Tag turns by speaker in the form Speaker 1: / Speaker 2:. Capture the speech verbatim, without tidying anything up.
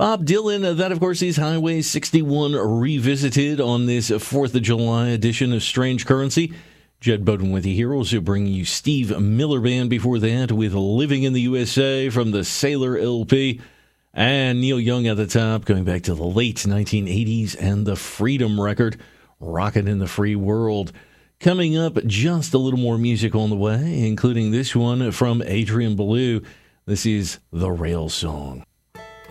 Speaker 1: Bob Dylan, that of course is Highway sixty-one revisited on this fourth of July edition of Strange Currency. Jed Bowden with you here, also bringing you Steve Miller Band before that with Living in the U S A from the Sailor L P. And Neil Young at the top, going back to the late nineteen eighties and the Freedom record, Rockin' in the Free World. Coming up, just a little more music on the way, including this one from Adrian Belew. This is The Rail Song.